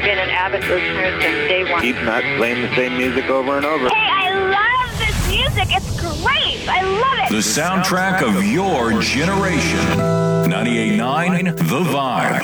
been an avid listener since day one. Keep not playing the same music over and over. Hey, I love this music. It's great. I love it. The soundtrack of your generation. 98.9 The Vibe.